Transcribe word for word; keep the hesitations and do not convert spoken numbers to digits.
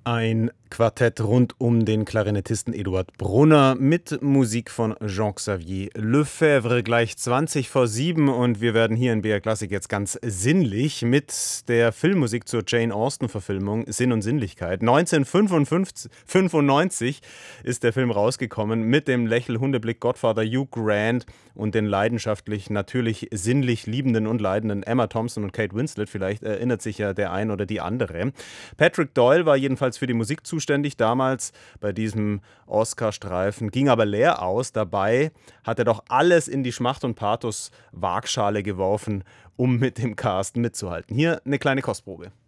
Ein Quartett rund um den Klarinettisten Eduard Brunner mit Musik von Jean-Xavier Lefebvre, gleich zwanzig vor sieben, und wir werden hier in B R Klassik jetzt ganz sinnlich mit der Filmmusik zur Jane Austen-Verfilmung Sinn und Sinnlichkeit. neunzehnhundertfünfundneunzig ist der Film rausgekommen mit dem Lächel-Hundeblick Godfather Hugh Grant und den leidenschaftlich, natürlich sinnlich liebenden und leidenden Emma Thompson und Kate Winslet. Vielleicht erinnert sich ja der ein oder die andere. Patrick Doyle war jedenfalls für die Musik zuständig damals bei diesem Oscar-Streifen, ging aber leer aus. Dabei hat er doch alles in die Schmacht- und Pathos-Waagschale geworfen, um mit dem Cast mitzuhalten. Hier eine kleine Kostprobe.